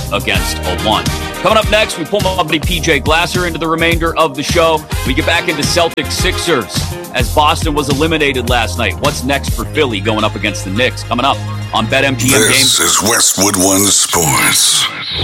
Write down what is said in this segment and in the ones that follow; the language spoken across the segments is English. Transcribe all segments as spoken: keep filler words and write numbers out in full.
against a one. Coming up next, we pull my buddy P J Glasser into the remainder of the show. We get back into Celtics Sixers as Boston was eliminated last night. What's next for Philly going up against the Knicks? Coming up on BetMGM Game. This is Westwood One Sports.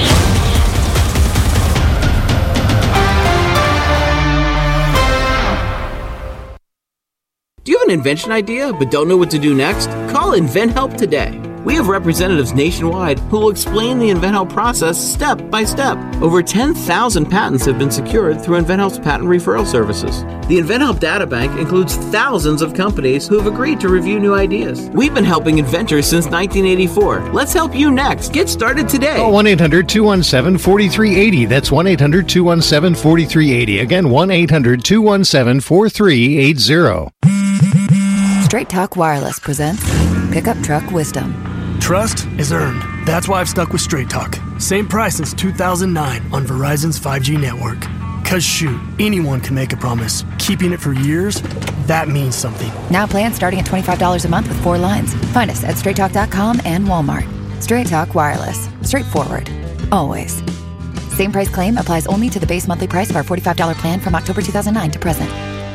Do you have an invention idea but don't know what to do next? Call InventHelp today. We have representatives nationwide who will explain the InventHelp process step by step. Over ten thousand patents have been secured through InventHelp's patent referral services. The InventHelp data bank includes thousands of companies who have agreed to review new ideas. We've been helping inventors since nineteen eighty-four. Let's help you next. Get started today. Call one eight hundred two one seven four three eight zero. That's one eight hundred two one seven four three eight zero. Again, one eight hundred two one seven four three eight zero. Straight Talk Wireless presents Pickup Truck Wisdom. Trust is earned. That's why I've stuck with Straight Talk. Same price since two thousand nine on Verizon's five G network. Cause shoot, anyone can make a promise. Keeping it for years, that means something. Now plans starting at twenty-five dollars a month with four lines. Find us at straight talk dot com and Walmart. Straight Talk Wireless. Straightforward. Always. Same price claim applies only to the base monthly price of our forty-five dollars plan from October two thousand nine to present.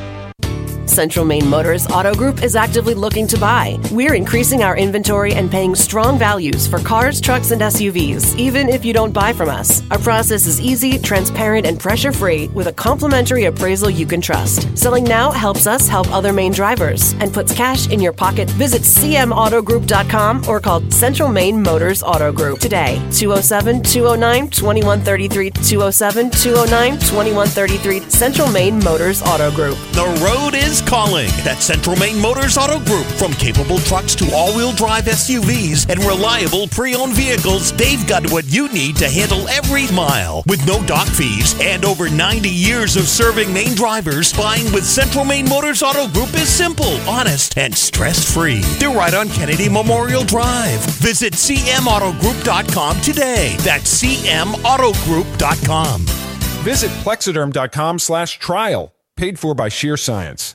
Central Maine Motors Auto Group is actively looking to buy. We're increasing our inventory and paying strong values for cars, trucks, and S U Vs, even if you don't buy from us. Our process is easy, transparent, and pressure-free with a complimentary appraisal you can trust. Selling now helps us help other Maine drivers and puts cash in your pocket. Visit c m auto group dot com or call Central Maine Motors Auto Group today. two oh seven, two oh nine, two one three three, two oh seven, two oh nine, two one three three, Central Maine Motors Auto Group. The road is calling at Central Maine Motors Auto Group. From capable trucks to all-wheel drive S U Vs and reliable pre-owned vehicles, they've got what you need to handle every mile. With no dock fees and over ninety years of serving Maine drivers, buying with Central Maine Motors Auto Group is simple, honest, and stress-free. They're right on Kennedy Memorial Drive. Visit c m auto group dot com today. That's c m auto group dot com. Visit plexiderm.com slash trial. Paid for by Sheer Science.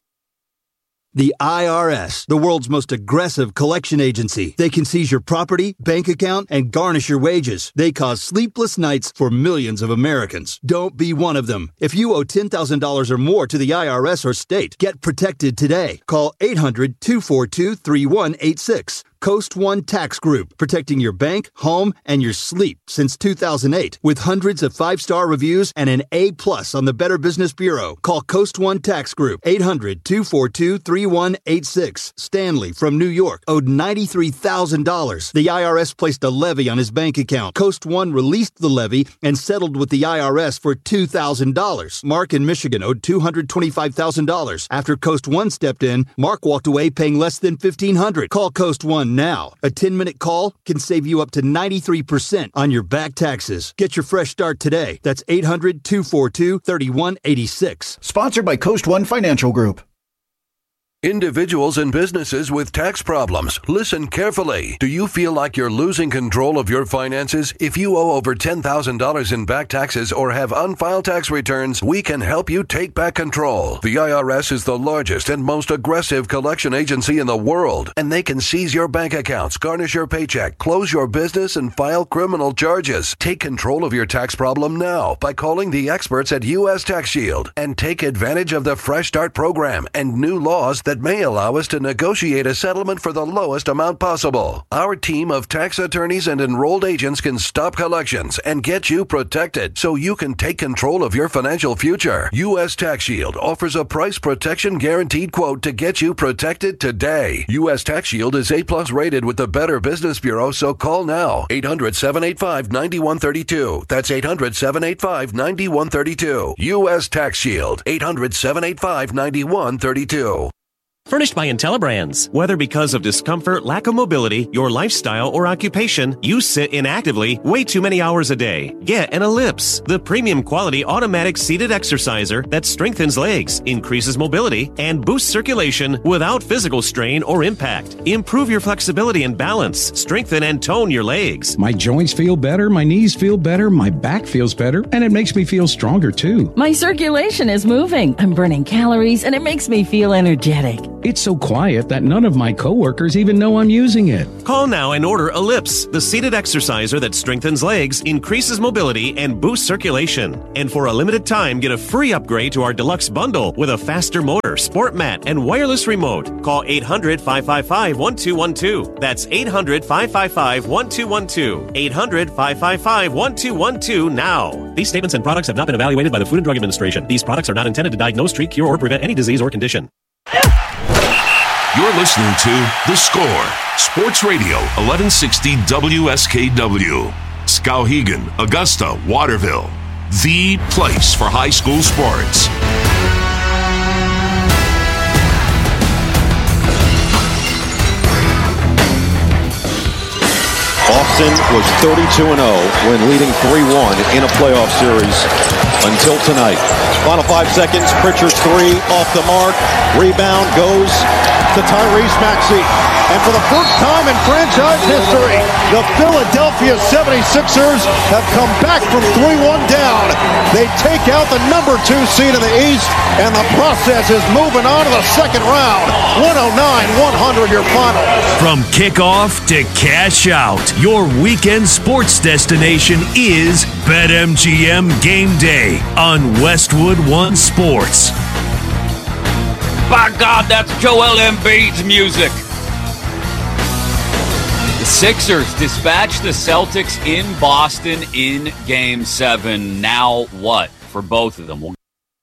The I R S, the world's most aggressive collection agency. They can seize your property, bank account, and garnish your wages. They cause sleepless nights for millions of Americans. Don't be one of them. If you owe ten thousand dollars or more to the I R S or state, get protected today. Call eight hundred, two four two, three one eight six. Coast One Tax Group, protecting your bank, home, and your sleep since two thousand eight. With hundreds of five-star reviews and an A plus on the Better Business Bureau. Call Coast One Tax Group, eight hundred, two four two, three one eight six. Stanley from New York owed ninety-three thousand dollars. The I R S placed a levy on his bank account. Coast One released the levy and settled with the I R S for two thousand dollars. Mark in Michigan owed two hundred twenty-five thousand dollars. After Coast One stepped in, Mark walked away paying less than fifteen hundred dollars. Call Coast One now. A ten-minute call can save you up to ninety-three percent on your back taxes. Get your fresh start today. That's eight hundred, two four two, three one eight six. Sponsored by Coast One Financial Group. Individuals and businesses with tax problems, listen carefully. Do you feel like you're losing control of your finances? If you owe over ten thousand dollars in back taxes or have unfiled tax returns, we can help you take back control. The I R S is the largest and most aggressive collection agency in the world, and they can seize your bank accounts, garnish your paycheck, close your business, and file criminal charges. Take control of your tax problem now by calling the experts at U S Tax Shield and take advantage of the Fresh Start program and new laws that that may allow us to negotiate a settlement for the lowest amount possible. Our team of tax attorneys and enrolled agents can stop collections and get you protected so you can take control of your financial future. U S Tax Shield offers a price protection guaranteed quote to get you protected today. U S Tax Shield is A plus rated with the Better Business Bureau, so call now. eight hundred, seven eight five, nine one three two. That's eight hundred, seven eight five, nine one three two. U S Tax Shield. eight hundred, seven eight five, nine one three two. Furnished by IntelliBrands. Whether because of discomfort, lack of mobility, your lifestyle, or occupation, you sit inactively way too many hours a day. Get an Ellipse, the premium quality automatic seated exerciser that strengthens legs, increases mobility, and boosts circulation without physical strain or impact. Improve your flexibility and balance. Strengthen and tone your legs. My joints feel better, my knees feel better, my back feels better, and it makes me feel stronger too. My circulation is moving. I'm burning calories, and it makes me feel energetic. It's so quiet that none of my coworkers even know I'm using it. Call now and order Ellipse, the seated exerciser that strengthens legs, increases mobility, and boosts circulation. And for a limited time, get a free upgrade to our deluxe bundle with a faster motor, sport mat, and wireless remote. Call eight hundred, five five five, one two one two. That's eight hundred, five five five, one two one two. eight hundred, five five five, one two one two now. These statements and products have not been evaluated by the Food and Drug Administration. These products are not intended to diagnose, treat, cure, or prevent any disease or condition. You're listening to The Score, Sports Radio, eleven sixty W S K W. Skowhegan, Augusta, Waterville. The place for high school sports. Austin was thirty-two and oh when leading three one in a playoff series until tonight. Final five seconds, Pritchard's three off the mark. Rebound goes to Tyrese Maxey. And for the first time in franchise history, the Philadelphia seventy-sixers have come back from three one down. They take out the number two seed in the East, and the process is moving on to the second round. one oh nine one hundred your final. From kickoff to cash out, your weekend sports destination is BetMGM Game Day on Westwood One Sports. By God, that's Joel Embiid's music. The Sixers dispatch the Celtics in Boston in Game seven. Now what for both of them? We'll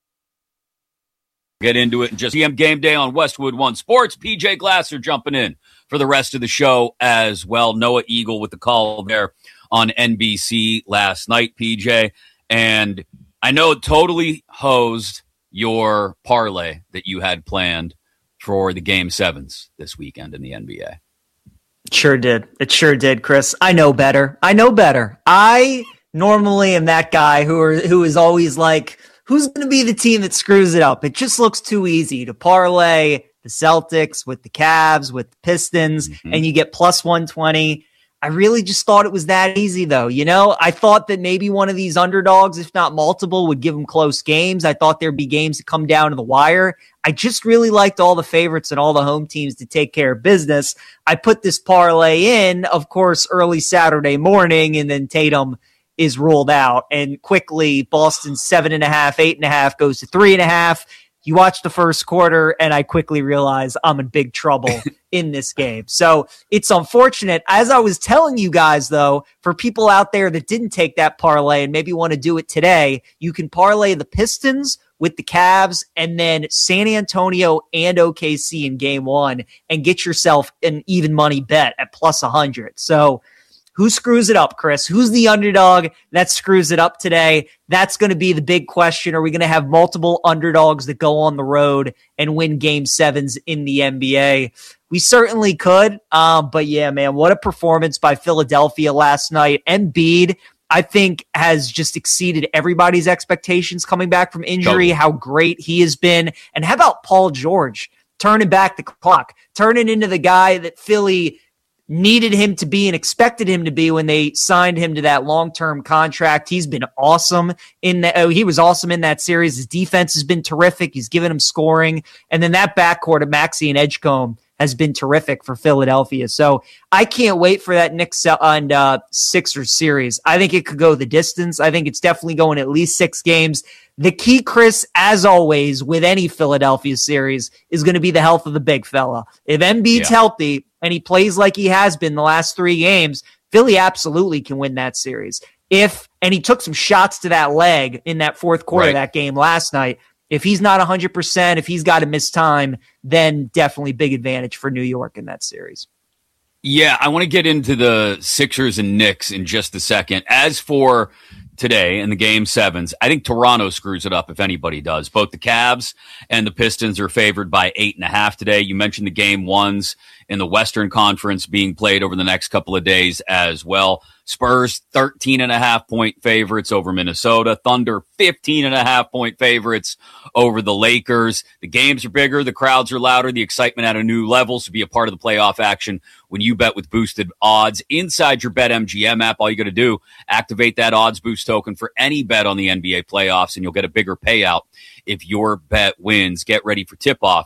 get into it in just B M Game Day on Westwood One Sports. P J Glasser jumping in for the rest of the show as well. Noah Eagle with the call there on N B C last night, P J. And I know it totally hosed your parlay that you had planned for the Game sevens this weekend in the N B A. Sure did. It sure did, Chris. I know better. I know better. I normally am that guy who are, who is always like, who's going to be the team that screws it up? It just looks too easy to parlay the Celtics with the Cavs, with the Pistons, mm-hmm. and you get plus one twenty. I really just thought it was that easy, though. You know, I thought that maybe one of these underdogs, if not multiple, would give them close games. I thought there'd be games that come down to the wire. I just really liked all the favorites and all the home teams to take care of business. I put this parlay in, of course, early Saturday morning, and then Tatum is ruled out. And quickly, Boston's seven and a half, eight and a half goes to three and a half. You watch the first quarter, and I quickly realize I'm in big trouble in this game. So it's unfortunate. As I was telling you guys, though, for people out there that didn't take that parlay and maybe want to do it today, you can parlay the Pistons with the Cavs and then San Antonio and O K C in game one and get yourself an even money bet at plus one hundred. So who screws it up, Chris? Who's the underdog that screws it up today? That's going to be the big question. Are we going to have multiple underdogs that go on the road and win game sevens in the N B A? We certainly could. Um, but yeah, man, what a performance by Philadelphia last night. Embiid, I think, has just exceeded everybody's expectations coming back from injury, how great he has been. And how about Paul George turning back the clock, turning into the guy that Philly needed him to be and expected him to be when they signed him to that long-term contract. He's been awesome in that. Oh, he was awesome in that series. His defense has been terrific. He's given him scoring. And then that backcourt of Maxey and Edgecombe has been terrific for Philadelphia. So I can't wait for that Knicks and uh, Sixers series. I think it could go the distance. I think it's definitely going at least six games. The key, Chris, as always, with any Philadelphia series is going to be the health of the big fella. If Embiid's yeah. healthy and he plays like he has been the last three games, Philly absolutely can win that series. If, and he took some shots to that leg in that fourth quarter right. of that game last night. If he's not one hundred percent, if he's got to miss time, then definitely big advantage for New York in that series. Yeah, I want to get into the Sixers and Knicks in just a second. As for today in the game sevens, I think Toronto screws it up if anybody does. Both the Cavs and the Pistons are favored by eight and a half today. You mentioned the game ones in the Western Conference being played over the next couple of days as well. Spurs, thirteen and a half point favorites over Minnesota. Thunder, fifteen and a half point favorites over the Lakers. The games are bigger. The crowds are louder. The excitement at a new level. So be a part of the playoff action when you bet with boosted odds inside your BetMGM app. All you got to do, activate that odds boost token for any bet on the N B A playoffs, and you'll get a bigger payout if your bet wins. Get ready for tip-off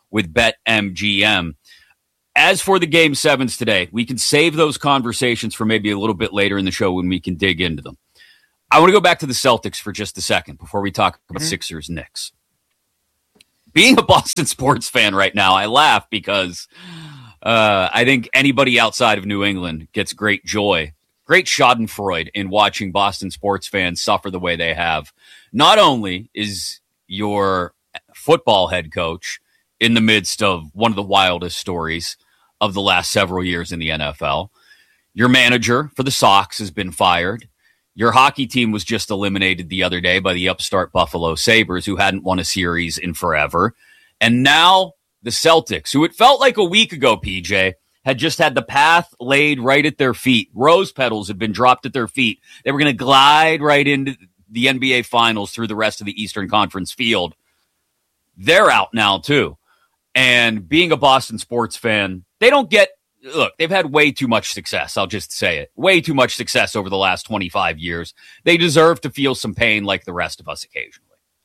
with BetMGM. As for the game sevens today, we can save those conversations for maybe a little bit later in the show when we can dig into them. I want to go back to the Celtics for just a second before we talk about mm-hmm. Sixers Knicks. Being a Boston sports fan right now, I laugh because uh, I think anybody outside of New England gets great joy, great schadenfreude in watching Boston sports fans suffer the way they have. Not only is your football head coach in the midst of one of the wildest stories of the last several years in the N F L. Your manager for the Sox has been fired. Your hockey team was just eliminated the other day by the upstart Buffalo Sabres, who hadn't won a series in forever. And now the Celtics, who it felt like a week ago, P J, had just had the path laid right at their feet. Rose petals had been dropped at their feet. They were going to glide right into the N B A Finals through the rest of the Eastern Conference field. They're out now, too. And being a Boston sports fan, they don't get, look, they've had way too much success. I'll just say it. Way too much success over the last twenty-five years. They deserve to feel some pain like the rest of us occasionally.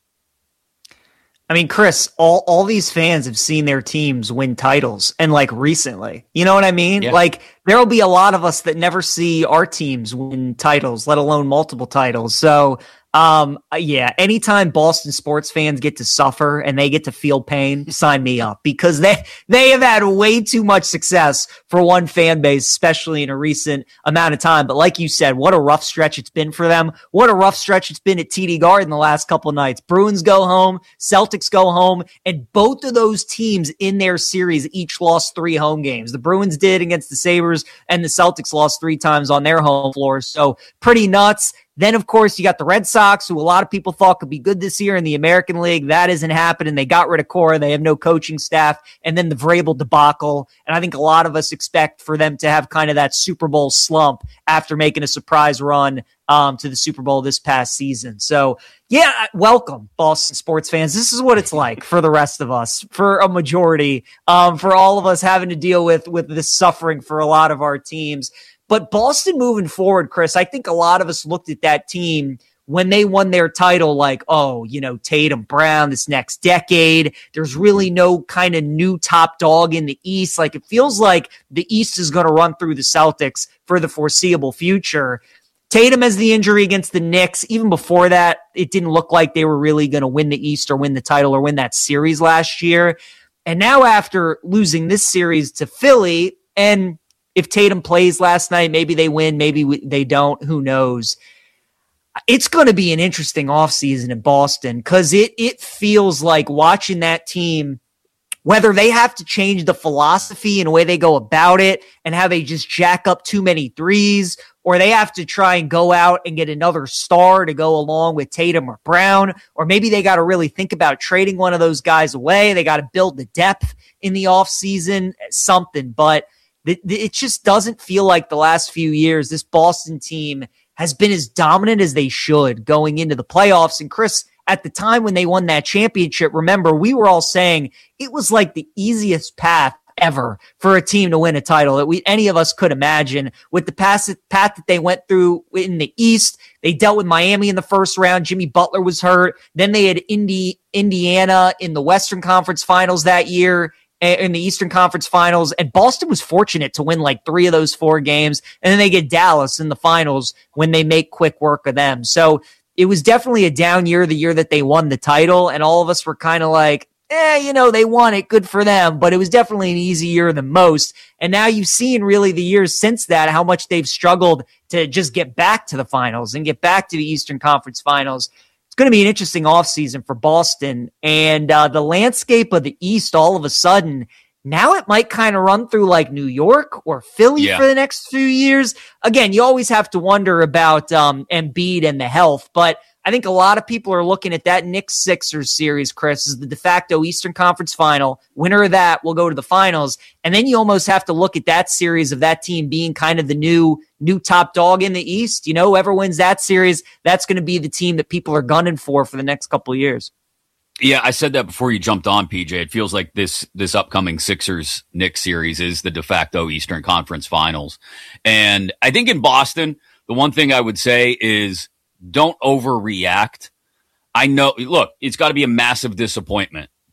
I mean, Chris, all, all these fans have seen their teams win titles, and like recently, you know what I mean? Yeah. Like there'll be a lot of us that never see our teams win titles, let alone multiple titles. So Um, yeah, anytime Boston sports fans get to suffer and they get to feel pain, sign me up, because they, they have had way too much success for one fan base, especially in a recent amount of time. But like you said, what a rough stretch it's been for them. What a rough stretch it's been at T D Garden the last couple of nights. Bruins go home, Celtics go home, and both of those teams in their series each lost three home games. The Bruins did against the Sabres, and the Celtics lost three times on their home floor. So pretty nuts. Then, of course, you got the Red Sox, who a lot of people thought could be good this year in the American League. That isn't happening. They got rid of Cora. They have no coaching staff. And then the Vrabel debacle. And I think a lot of us expect for them to have kind of that Super Bowl slump after making a surprise run um, to the Super Bowl this past season. So, yeah, welcome, Boston sports fans. This is what it's like for the rest of us, for a majority, um, for all of us having to deal with, with this suffering for a lot of our teams. But Boston moving forward, Chris, I think a lot of us looked at that team when they won their title like, oh, you know, Tatum, Brown, this next decade. There's really no kind of new top dog in the East. Like, it feels like the East is going to run through the Celtics for the foreseeable future. Tatum has the injury against the Knicks. Even before that, it didn't look like they were really going to win the East or win the title or win that series last year. And now after losing this series to Philly, and if Tatum plays last night, maybe they win, maybe they don't, who knows. It's going to be an interesting offseason in Boston because it it feels like watching that team, whether they have to change the philosophy and the way they go about it and how they just jack up too many threes, or they have to try and go out and get another star to go along with Tatum or Brown, or maybe they got to really think about trading one of those guys away. They got to build the depth in the offseason, something, but it just doesn't feel like the last few years this Boston team has been as dominant as they should going into the playoffs. And Chris, at the time when they won that championship, remember, we were all saying it was like the easiest path ever for a team to win a title that we any of us could imagine. With the path, path that they went through in the East, they dealt with Miami in the first round. Jimmy Butler was hurt. Then they had Indy, Indiana in the Western Conference Finals that year, in the Eastern Conference Finals, and Boston was fortunate to win like three of those four games, and then they get Dallas in the finals when they make quick work of them. So it was definitely a down year, the year that they won the title, and all of us were kind of like, eh, you know, they won it, good for them, but it was definitely an easy year than most. And now you've seen really the years since that, how much they've struggled to just get back to the finals and get back to the Eastern Conference Finals. It's going to be an interesting offseason for Boston, and uh, the landscape of the East all of a sudden, now it might kind of run through like New York or Philly yeah. for the next few years. Again, you always have to wonder about um, Embiid and the health, but I think a lot of people are looking at that Knicks-Sixers series, Chris, as the de facto Eastern Conference final. Winner of that will go to the finals. And then you almost have to look at that series of that team being kind of the new new top dog in the East. You know, whoever wins that series, that's going to be the team that people are gunning for for the next couple of years. Yeah, I said that before you jumped on, P J. It feels like this this upcoming Sixers-Knicks series is the de facto Eastern Conference Finals. And I think in Boston, the one thing I would say is don't overreact. I know, look, it's got to be a massive disappointment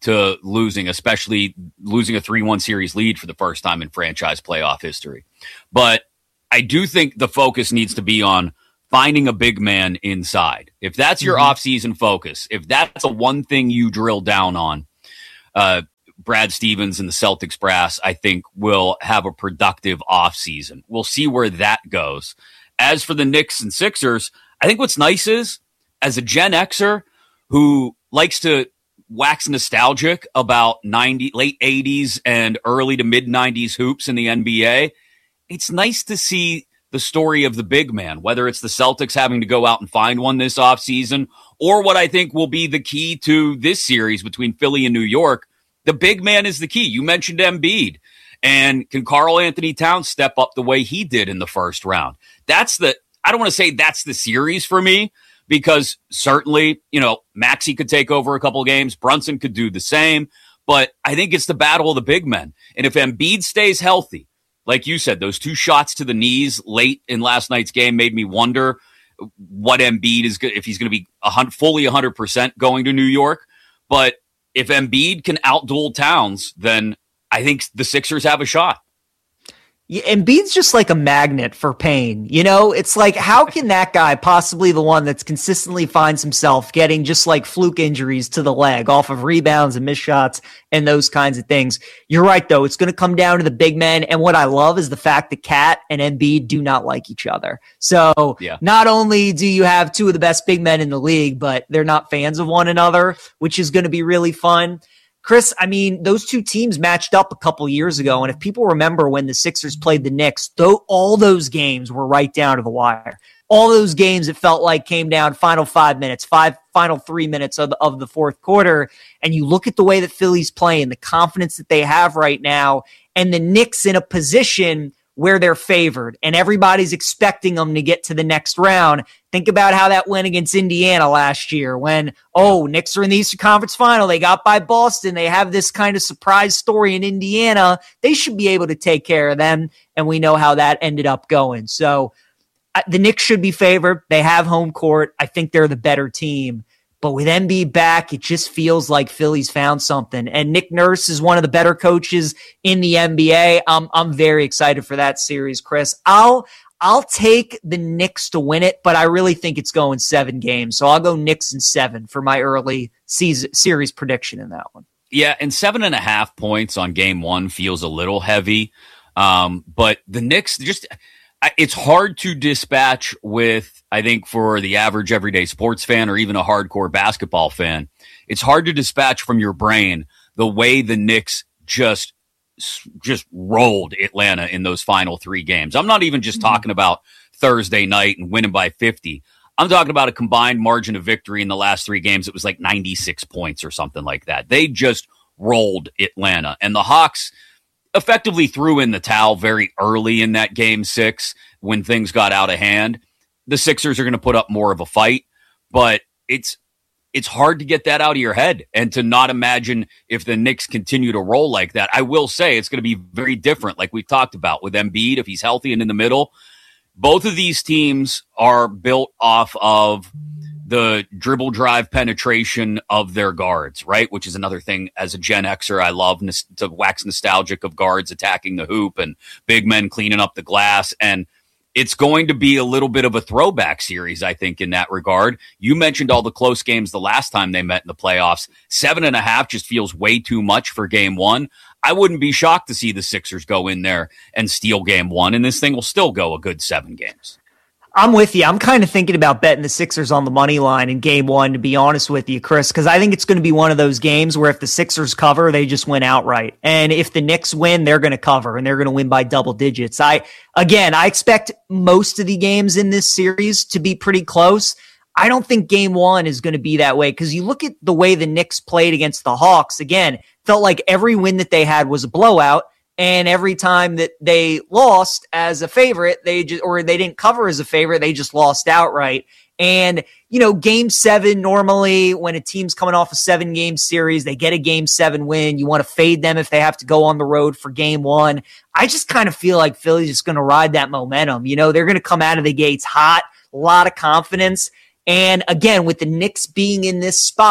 to losing, especially losing a three one series lead for the first time in franchise playoff history. But I do think the focus needs to be on finding a big man inside. If that's your mm-hmm. offseason focus, if that's the one thing you drill down on, uh, Brad Stevens and the Celtics brass, I think, will have a productive offseason. We'll see where that goes. As for the Knicks and Sixers, I think what's nice is, as a Gen Xer who likes to wax nostalgic about ninety, late eighties and early to mid nineties hoops in the N B A, it's nice to see the story of the big man, whether it's the Celtics having to go out and find one this offseason, or what I think will be the key to this series between Philly and New York. The big man is the key. You mentioned Embiid. And can Karl Anthony Towns step up the way he did in the first round? That's the, I don't want to say that's the series for me, because certainly, you know, Maxey could take over a couple of games. Brunson could do the same. But I think it's the battle of the big men. And if Embiid stays healthy, like you said, those two shots to the knees late in last night's game made me wonder what Embiid is good, if he's going to be a hundred, fully one hundred percent going to New York. But if Embiid can outduel Towns, then I think the Sixers have a shot. Yeah, Embiid's just like a magnet for pain. You know, it's like, how can that guy, possibly the one that's consistently finds himself getting just like fluke injuries to the leg off of rebounds and missed shots and those kinds of things? You're right, though. It's going to come down to the big men. And what I love is the fact that Cat and Embiid do not like each other. So yeah. Not only do you have two of the best big men in the league, but they're not fans of one another, which is going to be really fun. Chris, I mean, those two teams matched up a couple years ago, and if people remember when the Sixers played the Knicks, though, all those games were right down to the wire. All those games, it felt like, came down final five minutes, five final three minutes of the, of the fourth quarter, and you look at the way that Philly's playing, the confidence that they have right now, and the Knicks in a position where they're favored, and everybody's expecting them to get to the next round. Think about how that went against Indiana last year when, oh, Knicks are in the Eastern Conference Final. They got by Boston. They have this kind of surprise story in Indiana. They should be able to take care of them, and we know how that ended up going. So uh, the Knicks should be favored. They have home court. I think they're the better team. But with Embiid back, it just feels like Philly's found something. And Nick Nurse is one of the better coaches in the N B A. I'm I'm very excited for that series, Chris. I'll I'll take the Knicks to win it, but I really think it's going seven games. So I'll go Knicks in seven for my early season series prediction in that one. Yeah, and seven and a half points on game one feels a little heavy. Um, but the Knicks just it's hard to dispatch with, I think, for the average everyday sports fan or even a hardcore basketball fan. It's hard to dispatch from your brain the way the Knicks just just rolled Atlanta in those final three games. I'm not even just mm-hmm. talking about Thursday night and winning by fifty. I'm talking about a combined margin of victory in the last three games. It was like ninety-six points or something like that. They just rolled Atlanta. And the Hawks effectively threw in the towel very early in that game six when things got out of hand. The Sixers are going to put up more of a fight, but it's it's hard to get that out of your head and to not imagine if the Knicks continue to roll like that. I will say it's going to be very different, like we've talked about with Embiid, if he's healthy and in the middle. Both of these teams are built off of the dribble drive penetration of their guards, right? Which is another thing as a Gen Xer I love n- to wax nostalgic of guards attacking the hoop and big men cleaning up the glass. And it's going to be a little bit of a throwback series, I think, in that regard. You mentioned all the close games the last time they met in the playoffs. Seven and a half just feels way too much for game one. I wouldn't be shocked to see the Sixers go in there and steal game one, and this thing will still go a good seven games. I'm with you. I'm kind of thinking about betting the Sixers on the money line in game one, to be honest with you, Chris, because I think it's going to be one of those games where if the Sixers cover, they just win outright. And if the Knicks win, they're going to cover and they're going to win by double digits. I, again, I expect most of the games in this series to be pretty close. I don't think game one is going to be that way because you look at the way the Knicks played against the Hawks. Again, felt like every win that they had was a blowout. And every time that they lost as a favorite, they just, or they didn't cover as a favorite, they just lost outright. And, you know, game seven, normally when a team's coming off a seven game series, they get a game seven win. You want to fade them if they have to go on the road for game one. I just kind of feel like Philly's just going to ride that momentum. You know, they're going to come out of the gates hot, a lot of confidence. And again, with the Knicks being in this spot,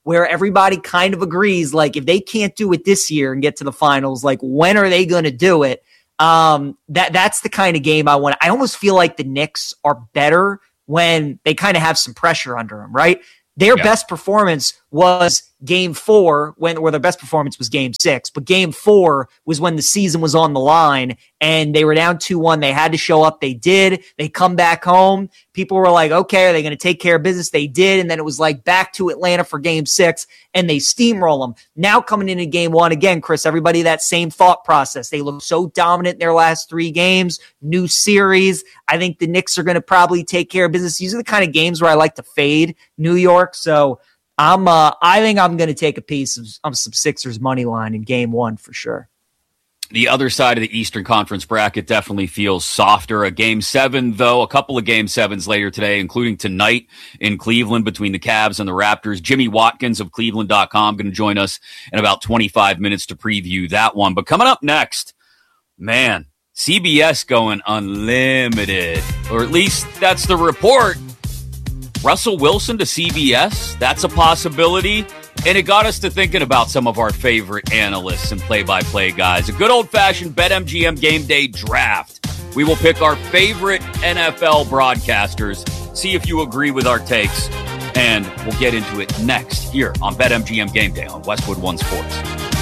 where everybody kind of agrees, like, if they can't do it this year and get to the finals, like, when are they going to do it? Um, that that's the kind of game I want. I almost feel like the Knicks are better when they kind of have some pressure under them, right? Their yeah. best performance was game four, when or their best performance was game six, but game four was when the season was on the line and they were down two one. They had to show up. They did. They come back home. People were like, okay, are they going to take care of business? They did. And then it was like back to Atlanta for game six and they steamroll them. Now coming into game one again, Chris, everybody that same thought process. They look so dominant in their last three games, new series. I think the Knicks are going to probably take care of business. These are the kind of games where I like to fade New York. So I'm, uh, I think I'm going to take a piece of, of some Sixers money line in game one for sure. The other side of the Eastern Conference bracket definitely feels softer. A game seven, though, a couple of game sevens later today, including tonight in Cleveland between the Cavs and the Raptors. Jimmy Watkins of Cleveland dot com going to join us in about twenty-five minutes to preview that one. But coming up next, man, C B S going unlimited, or at least that's the report. Russell Wilson to C B S, that's a possibility. And it got us to thinking about some of our favorite analysts and play-by-play guys. A good old-fashioned BetMGM Game Day draft. We will pick our favorite N F L broadcasters, see if you agree with our takes, and we'll get into it next here on BetMGM Game Day on Westwood One Sports.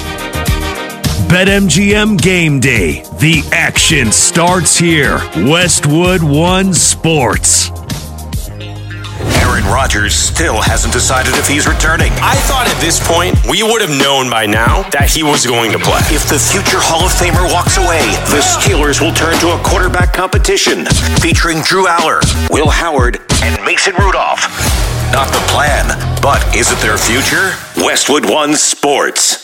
BetMGM Game Day. The action starts here. Westwood One Sports. Aaron Rodgers still hasn't decided if he's returning. I thought at this point we would have known by now that he was going to play. If the future Hall of Famer walks away, the Steelers will turn to a quarterback competition featuring Drew Aller, Will Howard, and Mason Rudolph. Not the plan, but is it their future? Westwood One Sports.